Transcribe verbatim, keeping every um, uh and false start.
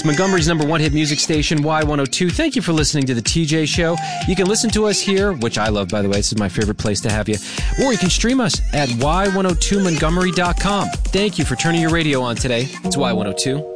Montgomery's number one hit music station, Y one oh two. Thank you for listening to The T J Show. You can listen to us here, which I love, by the way. This is my favorite place to have you. Or you can stream us at y one oh two montgomery dot com. Thank you for turning your radio on today. It's Y one oh two.